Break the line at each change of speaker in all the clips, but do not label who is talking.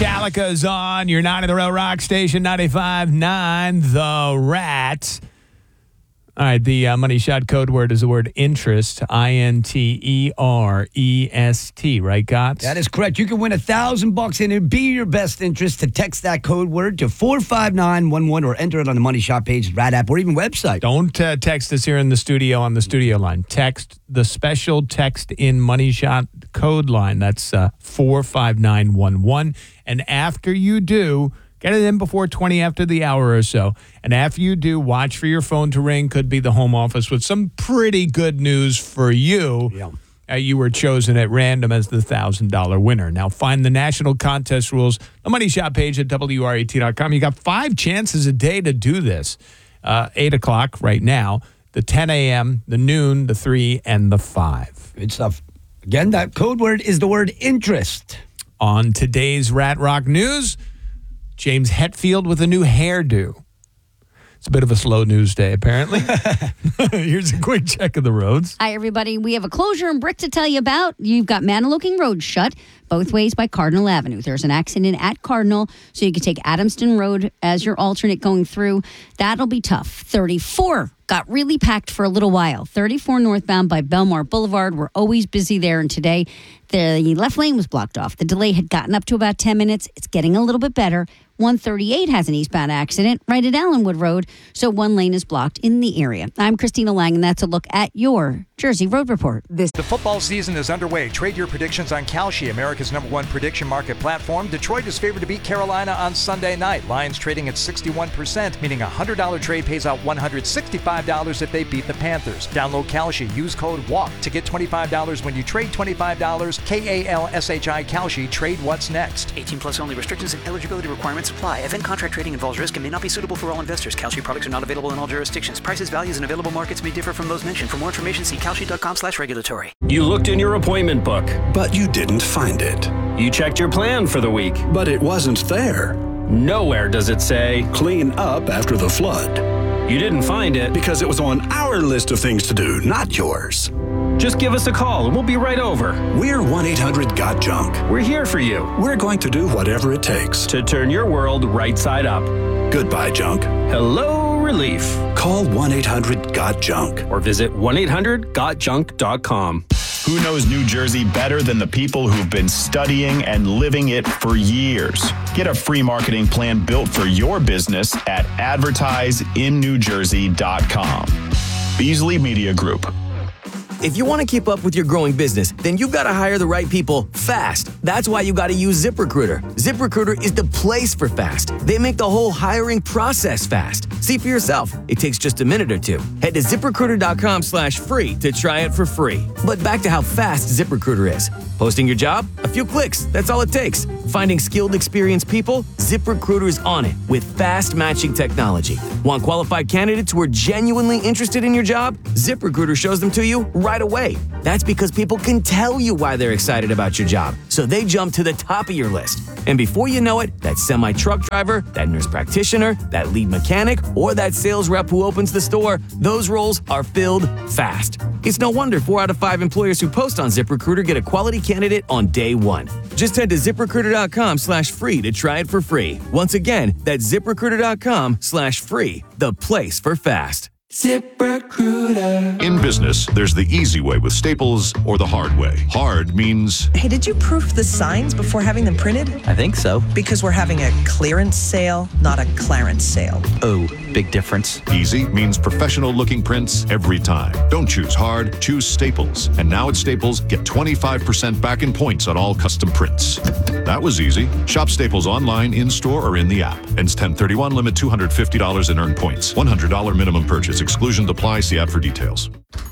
Metallica is on your 9 in a row rock station, 95.9 The Rat. All right, the money shot code word is the word interest, INTEREST, right, Gotts?
That is correct. You can win $1,000 and it'd be your best interest to text that code word to 45911 or enter it on the Money Shot page, Rat app, or even website.
Don't text us here in the studio on the studio line. Text the special text in Money Shot code line. That's 45911. And after you do, get it in before 20 after the hour or so. And after you do, watch for your phone to ring. Could be the home office with some pretty good news for you.
Yeah.
You were chosen at random as the $1,000 winner. Now, find the national contest rules, the Money Shot page at WRET.com. You got 5 chances a day to do this. 8 o'clock right now, the 10 a.m., the noon, the 3, and the 5.
Good stuff. Again, that code word is the word interest.
On today's Rat Rock News, James Hetfield with a new hairdo. It's a bit of a slow news day, apparently. Here's a quick check of the roads.
Hi, everybody. We have a closure in Brick to tell you about. You've got Manahawkin Road shut both ways by Cardinal Avenue. There's an accident at Cardinal, so you can take Adamston Road as your alternate going through. That'll be tough. 34 got really packed for a little while. 34 northbound by Belmar Boulevard. We're always busy there, and today the left lane was blocked off. The delay had gotten up to about 10 minutes. It's getting a little bit better. 138 has an eastbound accident right at Allenwood Road, so one lane is blocked in the area. I'm Christina Lang, and that's a look at your Jersey Road Report.
The football season is underway. Trade your predictions on Kalshi, America's #1 prediction market platform. Detroit is favored to beat Carolina on Sunday night. Lions trading at 61%, meaning a $100 trade pays out $165 if they beat the Panthers. Download Kalshi. Use code WALK to get $25 when you trade $25. KALSHI Kalshi. Trade what's next.
18 plus only. Restrictions and eligibility requirements apply. Event contract trading involves risk and may not be suitable for all investors. Kalshi products are not available in all jurisdictions. Prices, values, and available markets may differ from those mentioned. For more information, see kalshi.com/regulatory.
You looked in your appointment book,
but you didn't find it.
You checked your plan for the week,
but it wasn't there.
Nowhere does it say,
clean up after the flood.
You didn't find it
because it was on our list of things to do, not yours.
Just give us a call and we'll be right over.
We're 1-800-GOT-JUNK.
We're here for you.
We're going to do whatever it takes
to turn your world right side up.
Goodbye, junk.
Hello, relief.
Call 1-800-GOT-JUNK
or visit 1-800-GOTJUNK.com.
Who knows New Jersey better than the people who've been studying and living it for years? Get a free marketing plan built for your business at advertiseinnewjersey.com. Beasley Media Group.
If you want to keep up with your growing business, then you've got to hire the right people fast. That's why you got to use ZipRecruiter. ZipRecruiter is the place for fast. They make the whole hiring process fast. See for yourself. It takes just a minute or two. Head to ZipRecruiter.com/free to try it for free. But back to how fast ZipRecruiter is. Posting your job? A few clicks. That's all it takes. Finding skilled, experienced people? ZipRecruiter is on it with fast matching technology. Want qualified candidates who are genuinely interested in your job? ZipRecruiter shows them to you right away. That's because people can tell you why they're excited about your job, so they jump to the top of your list. And before you know it, that semi-truck driver, that nurse practitioner, that lead mechanic, or that sales rep who opens the store, those roles are filled fast. It's no wonder 4 out of 5 employers who post on ZipRecruiter get a quality candidate on day one. Just head to ZipRecruiter.com/free to try it for free. Once again, that's ZipRecruiter.com/free, the place for fast.
ZipRecruiter. In business, there's the easy way with Staples or the hard way. Hard means...
Hey, did you proof the signs before having them printed?
I think so.
Because we're having a clearance sale, not a Clarence sale.
Oh, big difference.
Easy means professional-looking prints every time. Don't choose hard, choose Staples. And now at Staples, get 25% back in points on all custom prints. That was easy. Shop Staples online, in-store, or in the app. Ends 10/31, limit $250 in earned points. $100 minimum purchase. Exclusions apply. See app for details.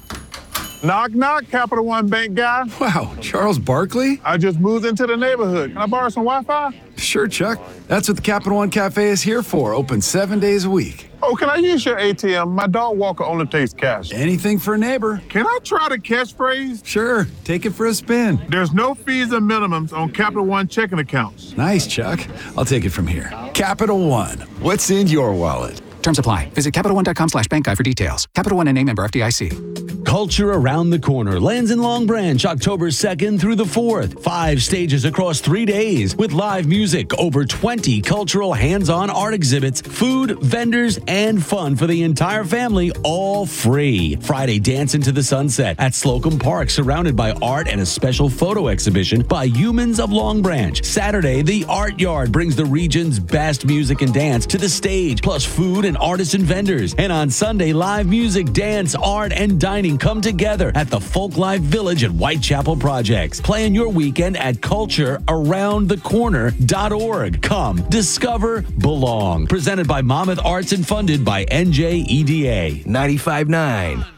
Knock, knock, Capital One Bank guy.
Wow, Charles Barkley?
I just moved into the neighborhood. Can I borrow some Wi-Fi?
Sure, Chuck. That's what the Capital One Cafe is here for. Open 7 days a week.
Oh, can I use your ATM? My dog walker only takes cash.
Anything for a neighbor.
Can I try the catchphrase?
Sure. Take it for a spin.
There's no fees and minimums on Capital One checking accounts.
Nice, Chuck. I'll take it from here. Capital One. What's in your wallet?
Terms apply. Visit CapitalOne.com/bankguide for details. Capital One and a member FDIC.
Culture Around the Corner lands in Long Branch October 2nd through the 4th. 5 stages across 3 days with live music, over 20 cultural hands-on art exhibits, food, vendors, and fun for the entire family, all free. Friday, dance into the sunset at Slocum Park, surrounded by art and a special photo exhibition by Humans of Long Branch. Saturday, the Art Yard brings the region's best music and dance to the stage, plus food and artisan vendors. And on Sunday, live music, dance, art, and dining come together at the Folklife Village at Whitechapel Projects. Plan your weekend at culturearoundthecorner.org. Come, discover, belong. Presented by Monmouth Arts and funded by NJEDA.
95.9